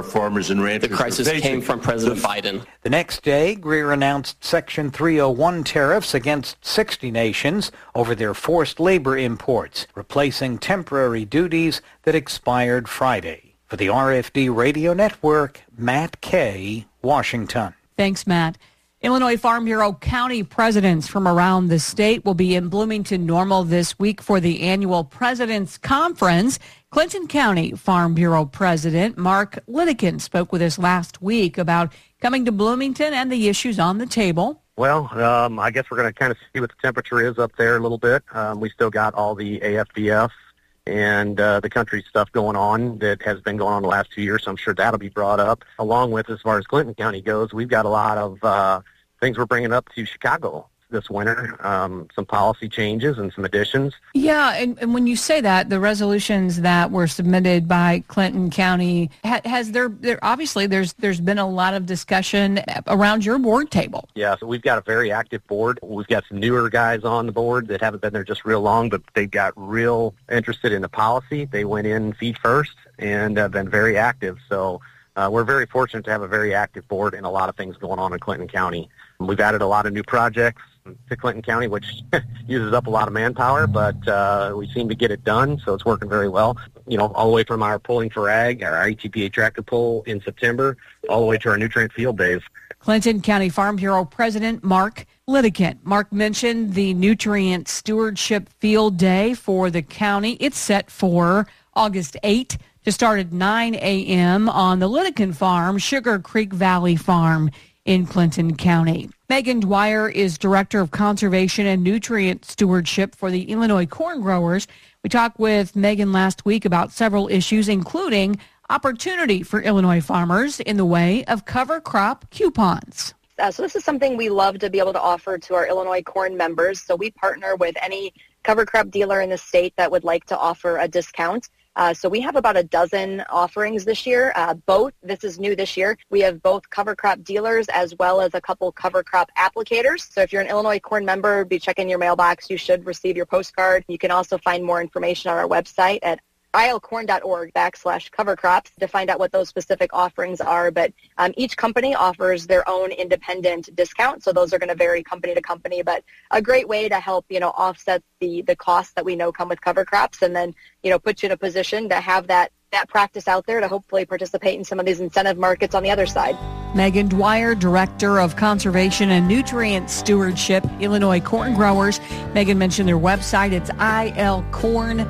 farmers and ranchers. The crisis came from President Biden. The next day, Greer announced Section 301 tariffs against 60 nations over their forced labor imports, replacing temporary duties that expired Friday. For the RFD Radio Network, Matt Kay, Washington. Thanks, Matt. Illinois Farm Bureau county presidents from around the state will be in Bloomington Normal this week for the annual President's Conference. Clinton County Farm Bureau President Mark Lidikin spoke with us last week about coming to Bloomington and the issues on the table. Well, I guess we're going to kind of see what the temperature is up there a little bit. We still got all the AFDF and the country stuff going on that has been going on the last 2 years, so I'm sure that'll be brought up. Along with, as far as Clinton County goes, we've got a lot of things we're bringing up to Chicago this winter, some policy changes and some additions. Yeah, and when you say that, the resolutions that were submitted by Clinton County, has there obviously there's been a lot of discussion around your board table. Yeah, so we've got a very active board. We've got some newer guys on the board that haven't been there just real long, but they got real interested in the policy. They went in feet first and have been very active. So we're very fortunate to have a very active board and a lot of things going on in Clinton County. We've added a lot of new projects to Clinton County, which uses up a lot of manpower, but we seem to get it done, so it's working very well. You know, all the way from our Pulling for Ag, our ETPA tractor pull in September, all the way to our nutrient field days. Clinton County Farm Bureau President Mark Lidikin. Mark mentioned the Nutrient Stewardship Field Day for the county. It's set for August 8th to start at 9 a.m. on the Lidikin Farm, Sugar Creek Valley Farm in Clinton County. Megan Dwyer is Director of Conservation and Nutrient Stewardship for the Illinois Corn Growers. We talked with Megan last week about several issues, including opportunity for Illinois farmers in the way of cover crop coupons. So this is something we love to be able to offer to our Illinois corn members. So we partner with any cover crop dealer in the state that would like to offer a discount. So we have about a dozen offerings this year. This is new this year, we have both cover crop dealers as well as a couple cover crop applicators. So if you're an Illinois corn member, be checking your mailbox. You should receive your postcard. You can also find more information on our website at ilcorn.org/cover crops to find out what those specific offerings are. But each company offers their own independent discount, so those are going to vary company to company. But a great way to help, offset the costs that we know come with cover crops, and then, put you in a position to have that practice out there to hopefully participate in some of these incentive markets on the other side. Megan Dwyer, Director of Conservation and Nutrient Stewardship, Illinois Corn Growers. Megan mentioned their website. It's ilcorn.org.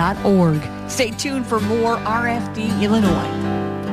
Stay tuned for more RFD Illinois.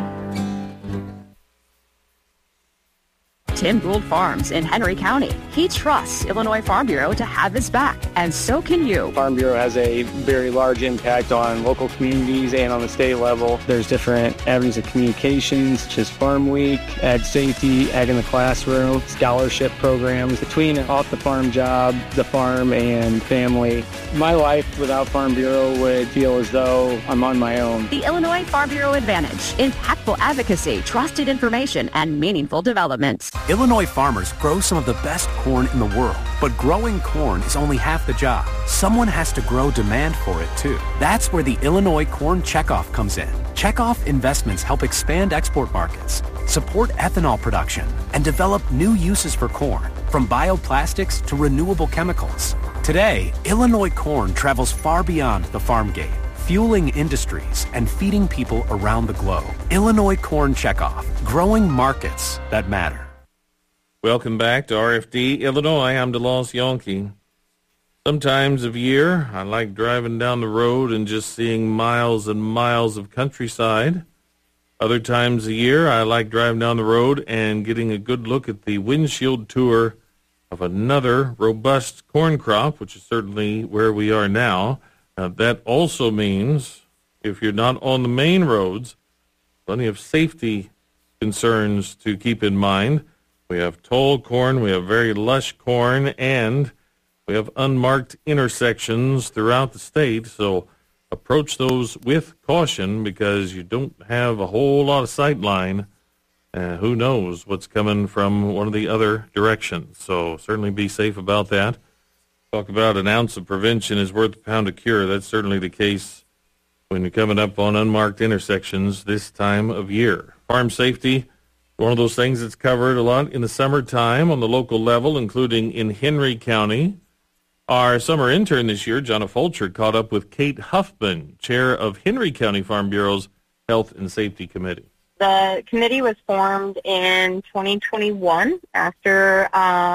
Tim Gould Farms in Henry County. He trusts Illinois Farm Bureau to have his back, and so can you. Farm Bureau has a very large impact on local communities and on the state level. There's different avenues of communications, such as Farm Week, Ag Safety, Ag in the Classroom, scholarship programs. Between off-the-farm job, the farm, and family, my life without Farm Bureau would feel as though I'm on my own. The Illinois Farm Bureau Advantage. Impactful advocacy, trusted information, and meaningful developments. Illinois farmers grow some of the best corn in the world, but growing corn is only half the job. Someone has to grow demand for it, too. That's where the Illinois Corn Checkoff comes in. Checkoff investments help expand export markets, support ethanol production, and develop new uses for corn, from bioplastics to renewable chemicals. Today, Illinois corn travels far beyond the farm gate, fueling industries and feeding people around the globe. Illinois Corn Checkoff, growing markets that matter. Welcome back to RFD Illinois. I'm DeLoss Yonke. Sometimes of year, I like driving down the road and just seeing miles and miles of countryside. Other times of year, I like driving down the road and getting a good look at the windshield tour of another robust corn crop, which is certainly where we are now. That also means if you're not on the main roads, plenty of safety concerns to keep in mind. We have tall corn, we have very lush corn, and we have unmarked intersections throughout the state, so approach those with caution because you don't have a whole lot of sight line. Who knows what's coming from one of the other directions, so certainly be safe about that. Talk about an ounce of prevention is worth a pound of cure. That's certainly the case when you're coming up on unmarked intersections this time of year. Farm safety, one of those things that's covered a lot in the summertime on the local level, including in Henry County. Our summer intern this year, Jonna Fulcher, caught up with Kate Huffman, chair of Henry County Farm Bureau's Health and Safety Committee. The committee was formed in 2021 after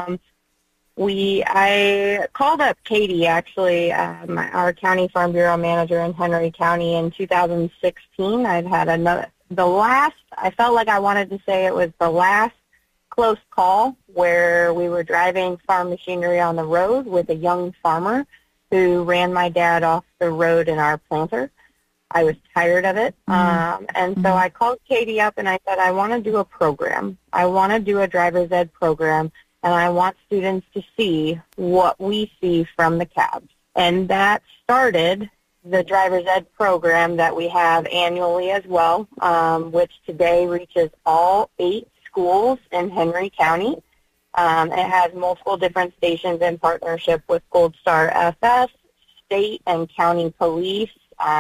I called up Katie, actually, our county farm bureau manager in Henry County in 2016. I'd had I felt like I wanted to say it was the last close call where we were driving farm machinery on the road with a young farmer who ran my dad off the road in our planter. I was tired of it. So I called Katie up and I said, I want to do a program. I want to do a driver's ed program, and I want students to see what we see from the cabs. And that started the driver's ed program that we have annually as well, which today reaches all 8 schools in Henry County. It has multiple different stations in partnership with Gold Star FS, state and county police,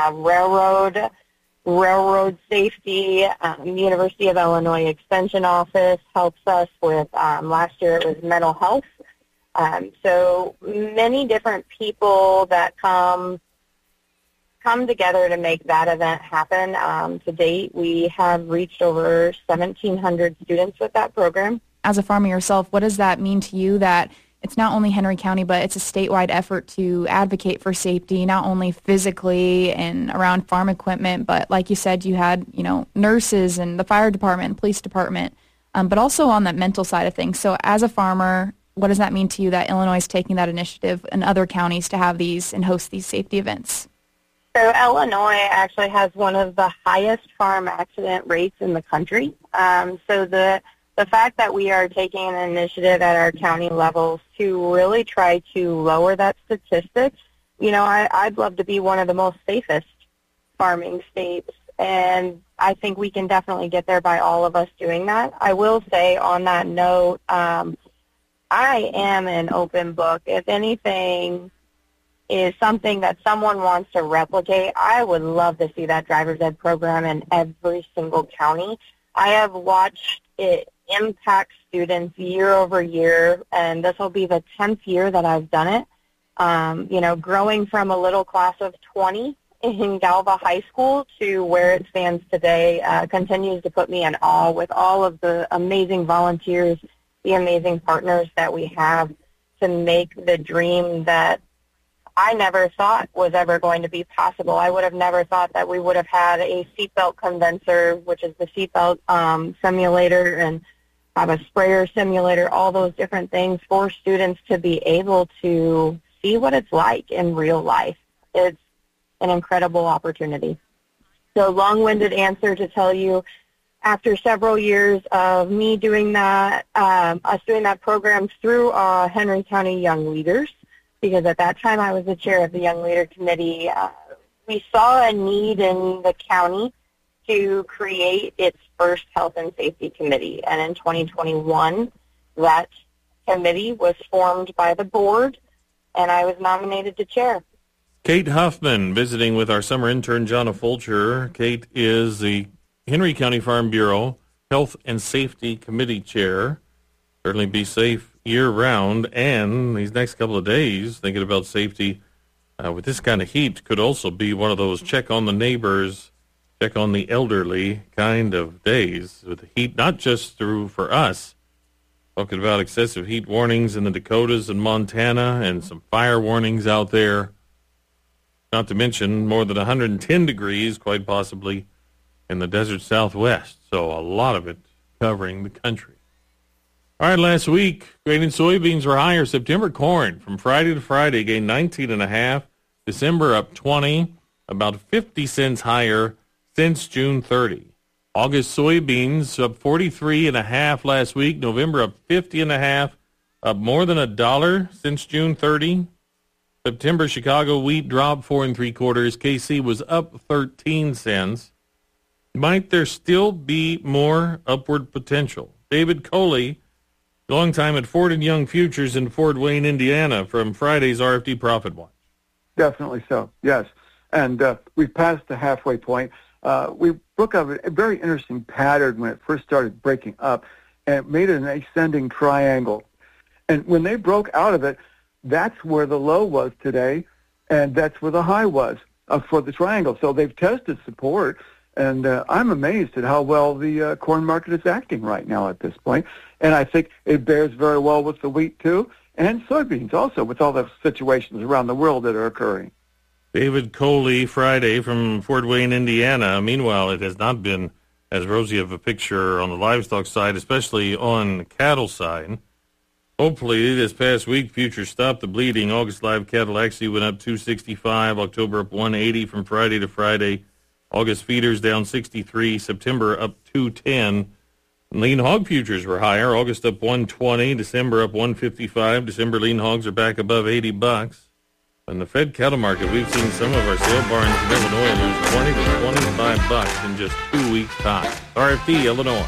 railroad safety, University of Illinois Extension Office helps us with, last year it was mental health. So many different people that come together to make that event happen. To date, we have reached over 1,700 students with that program. As a farmer yourself, what does that mean to you that it's not only Henry County, but it's a statewide effort to advocate for safety, not only physically and around farm equipment, but like you said, you had, nurses and the fire department and police department, but also on that mental side of things. So as a farmer, what does that mean to you that Illinois is taking that initiative in other counties to have these and host these safety events? So Illinois actually has one of the highest farm accident rates in the country. So the fact that we are taking an initiative at our county levels to really try to lower that statistic, I'd love to be one of the most safest farming states, and I think we can definitely get there by all of us doing that. I will say on that note, I am an open book. If anything is something that someone wants to replicate, I would love to see that driver's ed program in every single county. I have watched it impact students year over year, and this will be the 10th year that I've done it. Growing from a little class of 20 in Galva High School to where it stands today continues to put me in awe with all of the amazing volunteers, the amazing partners that we have to make the dream that I never thought was ever going to be possible. I would have never thought that we would have had a seatbelt condenser, which is the seatbelt simulator, and have a sprayer simulator, all those different things for students to be able to see what it's like in real life. It's an incredible opportunity. So long-winded answer to tell you, after several years of me doing that, us doing that program through Henry County Young Leaders, because at that time I was the chair of the Young Leader Committee, we saw a need in the county to create its first health and safety committee. And in 2021, that committee was formed by the board, and I was nominated to chair. Kate Huffman visiting with our summer intern, Jonna Fulcher. Kate is the Henry County Farm Bureau Health and Safety Committee chair. Certainly be safe year-round, and these next couple of days, thinking about safety with this kind of heat, could also be one of those check on the neighbors, check on the elderly kind of days with the heat, not just through for us. Talking about excessive heat warnings in the Dakotas and Montana and some fire warnings out there. Not to mention more than 110 degrees, quite possibly, in the desert Southwest. So a lot of it covering the country. All right, last week, grain and soybeans were higher. September corn from Friday to Friday gained 19.5. December up 20, about 50 cents higher since June 30. August soybeans up 43.5 last week. November up 50.5, up more than $1 since June 30. September Chicago wheat dropped 4 3/4. KC was up 13 cents. Might there still be more upward potential? David Coley, long time at Ford and Young Futures in Fort Wayne, Indiana, from Friday's RFD Profit Watch. Definitely so, yes. And we've passed the halfway point. We broke out a very interesting pattern when it first started breaking up, and it made an ascending triangle. And when they broke out of it, that's where the low was today, and that's where the high was for the triangle. So they've tested support, and I'm amazed at how well the corn market is acting right now at this point. And I think it bears very well with the wheat, too, and soybeans also, with all the situations around the world that are occurring. David Coley, Friday from Fort Wayne, Indiana. Meanwhile, it has not been as rosy of a picture on the livestock side, especially on the cattle side. Hopefully, this past week, futures stopped the bleeding. August live cattle actually went up 265. October up 180 from Friday to Friday. August feeders down 63. September up 210. Lean hog futures were higher. August up 120. December up 155. December lean hogs are back above $80. In the fed cattle market, we've seen some of our sale barns in Illinois lose 20 to $25 in just 2 weeks' time. RFD, Illinois.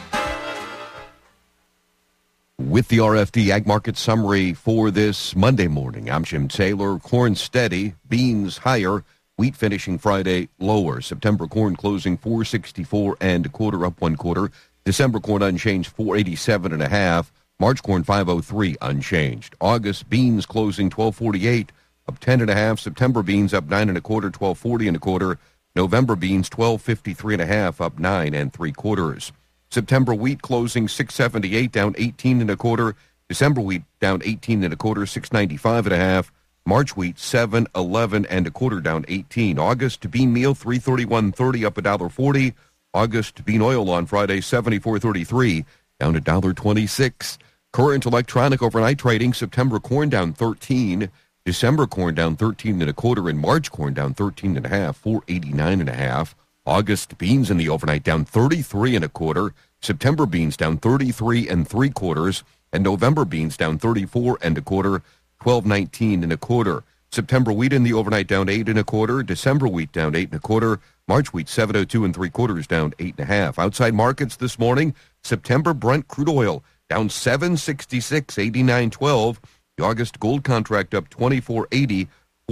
With the RFD Ag Market Summary for this Monday morning, I'm Jim Taylor. Corn steady, beans higher, wheat finishing Friday lower. September corn closing $4.64 and a quarter, up 1 quarter. December corn unchanged, $4.87 and a half. March corn $5.03 unchanged. August beans closing $12.48, up 10 and a half. September beans up 9 and a quarter, $12.40 and a quarter. November beans $12.53 and a half, up 9 3/4. September wheat closing $6.78, down 18 and a quarter. December wheat down 18 and a quarter, $6.95 and a half. March wheat $7.11 and a quarter, down 18. August bean meal $3.31.30, up $1.40. August bean oil on Friday $74.33, down $1.26. Current electronic overnight trading: September corn down 13, December corn down 13 and a quarter, and March corn down 13 and a half, $4.89 and a half. August beans in the overnight down 33 and a quarter. September beans down 33 3/4, and November beans down 34 and a quarter, $12.19 and a quarter. September wheat in the overnight down 8 and a quarter. December wheat down 8 and a quarter. March wheat $7.02 3/4, down 8 and a half. Outside markets this morning: September Brent crude oil down $7.66, $89.12. The August gold contract up $24.80,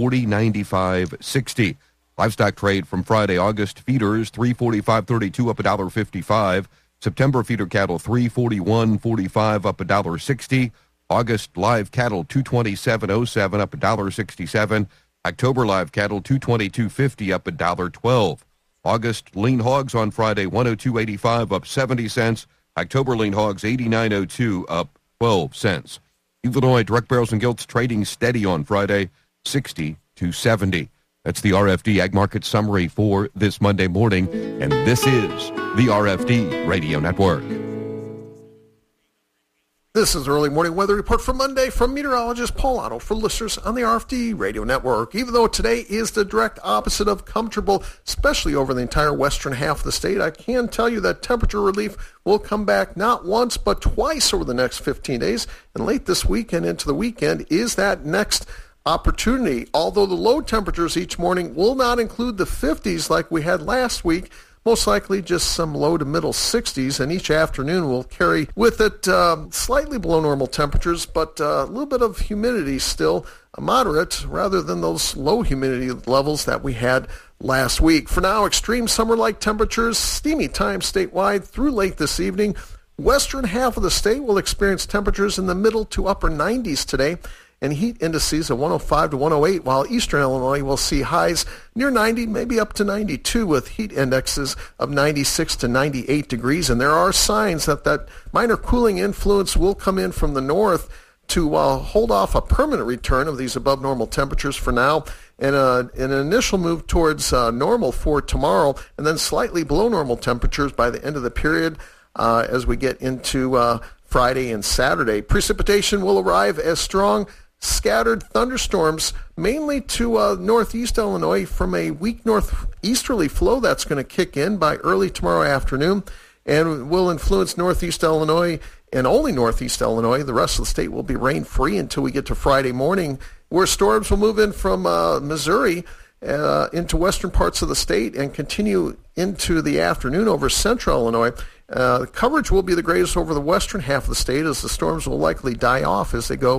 $40.95.60. Livestock trade from Friday: August feeders $345.32, up $1.55. September feeder cattle $341.45, up $1.60. August live cattle $227.07, up $1.67. October live cattle $222.50, up $1.12. August lean hogs on Friday $102.85, up 70 cents. October lean hogs $89.02, up 12 cents. Illinois direct barrels and gilts trading steady on Friday, 60 to 70. That's the RFD Ag Market Summary for this Monday morning, and this is the RFD Radio Network. This is the early morning weather report for Monday from meteorologist Paul Otto for listeners on the RFD Radio Network. Even though today is the direct opposite of comfortable, especially over the entire western half of the state, I can tell you that temperature relief will come back not once but twice over the next 15 days. And late this week and into the weekend is that next opportunity. Although the low temperatures each morning will not include the 50s like we had last week, most likely just some low to middle 60s, and each afternoon will carry with it slightly below normal temperatures, but a little bit of humidity still, moderate, rather than those low humidity levels that we had last week. For now, extreme summer-like temperatures, steamy time statewide through late this evening. Western half of the state will experience temperatures in the middle to upper 90s today, and heat indices of 105 to 108, while eastern Illinois will see highs near 90, maybe up to 92, with heat indexes of 96 to 98 degrees. And there are signs that that minor cooling influence will come in from the north to hold off a permanent return of these above normal temperatures for now, and an initial move towards normal for tomorrow, and then slightly below normal temperatures by the end of the period as we get into Friday and Saturday. Precipitation will arrive as strong scattered thunderstorms, mainly to northeast Illinois from a weak northeasterly flow that's going to kick in by early tomorrow afternoon and will influence northeast Illinois and only northeast Illinois. The rest of the state will be rain-free until we get to Friday morning, where storms will move in from Missouri into western parts of the state and continue into the afternoon over central Illinois. The coverage will be the greatest over the western half of the state, as the storms will likely die off as they go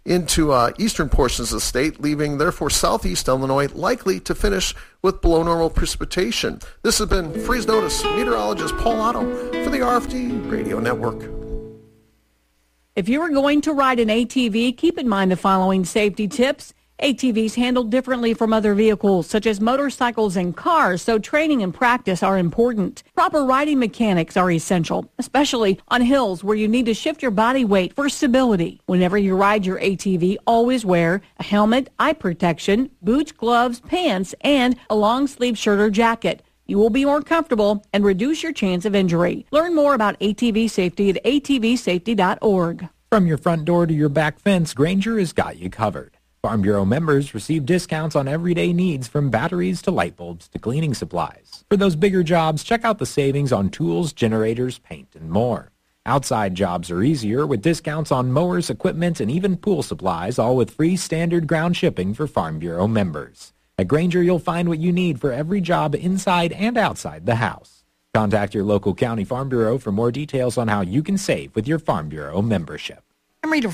into eastern portions of the state, leaving therefore southeast Illinois likely to finish with below normal precipitation. This has been Freeze Notice. Meteorologist Paul Otto for the RFD Radio Network. If you are going to ride an ATV, keep in mind the following safety tips. ATVs handled differently from other vehicles, such as motorcycles and cars, so training and practice are important. Proper riding mechanics are essential, especially on hills where you need to shift your body weight for stability. Whenever you ride your ATV, always wear a helmet, eye protection, boots, gloves, pants, and a long-sleeve shirt or jacket. You will be more comfortable and reduce your chance of injury. Learn more about ATV safety at atvsafety.org. From your front door to your back fence, Grainger has got you covered. Farm Bureau members receive discounts on everyday needs from batteries to light bulbs to cleaning supplies. For those bigger jobs, check out the savings on tools, generators, paint, and more. Outside jobs are easier with discounts on mowers, equipment, and even pool supplies, all with free standard ground shipping for Farm Bureau members. At Grainger, you'll find what you need for every job inside and outside the house. Contact your local county Farm Bureau for more details on how you can save with your Farm Bureau membership. I'm Rita.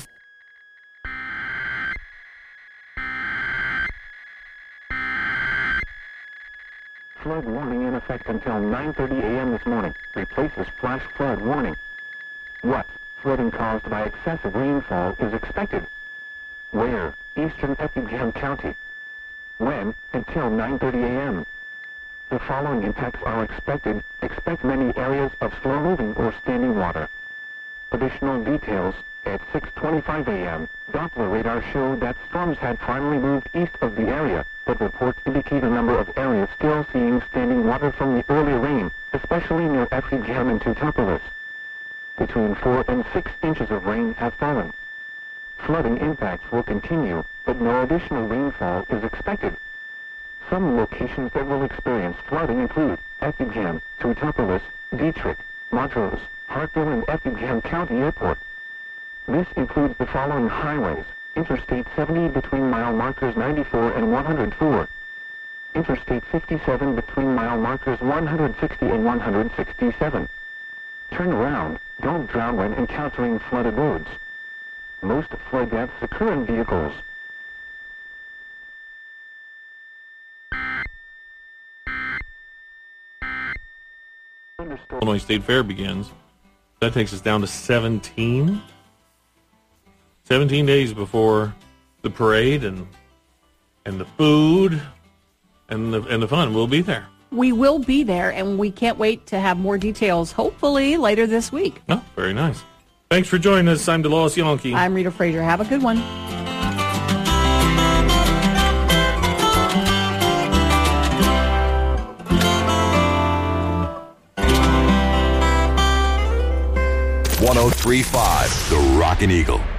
Flood warning in effect until 9:30 a.m. this morning. Replaces flash flood warning. What? Flooding caused by excessive rainfall is expected. Where? Eastern Effingham County. When? Until 9:30 a.m. The following impacts are expected. Expect many areas of slow-moving or standing water. Additional details at 6:25 a.m. Doppler radar showed that storms had finally moved east of the area, but reports indicate a number of areas still seeing standing water from the earlier rain, especially near Effingham and Teutopolis. Between 4 and 6 inches of rain have fallen. Flooding impacts will continue, but no additional rainfall is expected. Some locations that will experience flooding include Effingham, Teutopolis, Dietrich, Montrose, Hartville, and Effingham County Airport. This includes the following highways: Interstate 70 between mile markers 94 and 104. Interstate 57 between mile markers 160 and 167. Turn around. Don't drown when encountering flooded roads. Most flood deaths occur in vehicles. Illinois State Fair begins. That takes us down to 17 days before the parade and the food and the fun. We'll be there. We will be there, and we can't wait to have more details, hopefully later this week. Oh, very nice. Thanks for joining us. I'm DeLois Yonke. I'm Rita Frazier. Have a good one. .1035 The Rockin' Eagle.